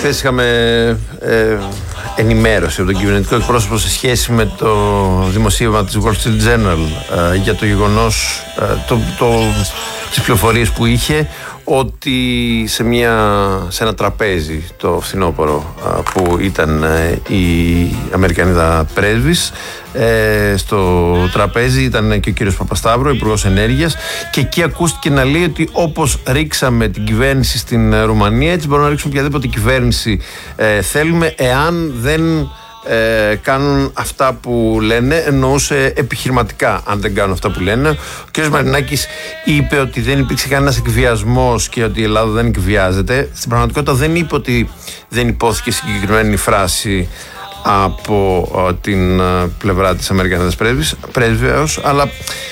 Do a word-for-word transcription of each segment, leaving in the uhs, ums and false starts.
Χθες είχαμε ε, ενημέρωση από τον κυβερνητικό εκπρόσωπο σε σχέση με το δημοσίευμα της Wall Street Journal ε, για το γεγονός, ε, το, το, τις πληροφορίες που είχε ότι σε, μια, σε ένα τραπέζι το φθινόπωρο ε, που ήταν ε, η Αμερικανίδα πρέσβης, ε, στο τραπέζι ήταν και ο κύριος Παπασταύρου, Υπουργός Ενέργειας, και εκεί ακούστηκε να λέει ότι όπως ρίξαμε την κυβέρνηση στην Ρουμανία, έτσι μπορούμε να ρίξουμε οποιαδήποτε κυβέρνηση ε, θέλουμε, εάν δεν ε, κάνουν αυτά που λένε. Εννοούσε επιχειρηματικά, αν δεν κάνουν αυτά που λένε. Ο κ. Μαρινάκης είπε ότι δεν υπήρξε κανένας εκβιασμός και ότι η Ελλάδα δεν εκβιάζεται. Στην πραγματικότητα δεν είπε ότι δεν υπόθηκε συγκεκριμένη φράση από uh, την uh, πλευρά της Αμερικανίδας πρέσβεως, αλλά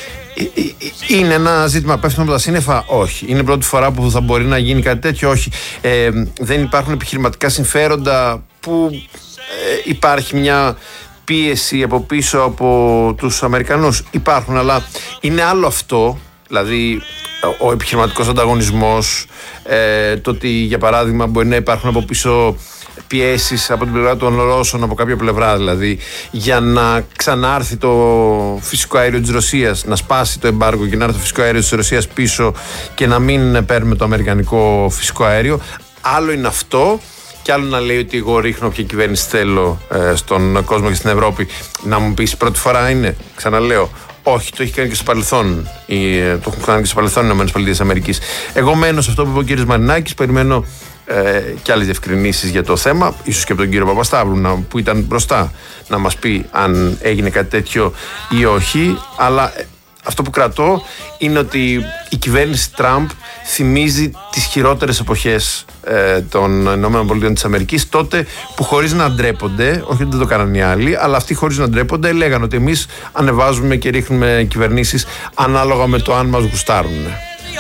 είναι ένα ζήτημα πέφτουν από τα σύννεφα? Όχι. Είναι πρώτη φορά που θα μπορεί να γίνει κάτι τέτοιο? Όχι. Ε, δεν υπάρχουν επιχειρηματικά συμφέροντα που ε, υπάρχει μια πίεση από πίσω από τους Αμερικανούς? Υπάρχουν, αλλά είναι άλλο αυτό, δηλαδή ο επιχειρηματικός ανταγωνισμός, ε, το ότι για παράδειγμα μπορεί να υπάρχουν από πίσω πιέσεις από την πλευρά των Ρώσων, από κάποια πλευρά δηλαδή, για να ξανάρθει το φυσικό αέριο της Ρωσίας, να σπάσει το εμπάργο και να έρθει το φυσικό αέριο της Ρωσίας πίσω και να μην παίρνουμε το αμερικανικό φυσικό αέριο. Άλλο είναι αυτό, και άλλο να λέει ότι εγώ ρίχνω ποια κυβέρνηση θέλω ε, στον κόσμο και στην Ευρώπη. Να μου πεις πρώτη φορά είναι? Ξαναλέω, όχι, το έχει κάνει και στο παρελθόν. Η, το έχουν κάνει και στο παρελθόν οι ΗΠΑ. Εγώ μένω σε αυτό που είπε ο κ. Μαρινάκης, περιμένω ε, και άλλες διευκρινήσεις για το θέμα, ίσως και από τον κύριο Παπασταύρου να, που ήταν μπροστά, να μας πει αν έγινε κάτι τέτοιο ή όχι. Αλλά ε, αυτό που κρατώ είναι ότι η κυβέρνηση Τραμπ θυμίζει τις χειρότερες εποχές ε, των ΗΠΑ, τότε που χωρίς να ντρέπονται, όχι ότι δεν το κάνανε οι άλλοι, αλλά αυτοί χωρίς να ντρέπονται λέγανε ότι εμείς ανεβάζουμε και ρίχνουμε κυβερνήσεις ανάλογα με το αν μας γουστάρουν.